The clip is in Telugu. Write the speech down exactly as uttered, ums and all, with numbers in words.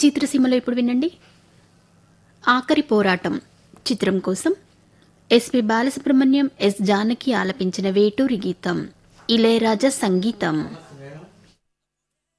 చిత్రసీమలో ఇప్పుడు వినండి ఆఖరి పోరాటం చిత్రం కోసం ఎస్పి బాలసుబ్రహ్మణ్యం ఎస్ జానకి ఆలపించిన వేటూరి గీతం ఇళయరాజా సంగీతం.